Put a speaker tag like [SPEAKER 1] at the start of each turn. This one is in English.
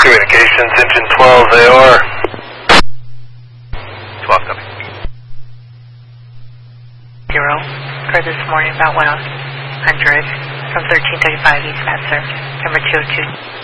[SPEAKER 1] Communications, engine 12, AR.
[SPEAKER 2] 12 coming.
[SPEAKER 3] 0 for this morning about 100 from 1335 eastbound, sir. Number 202.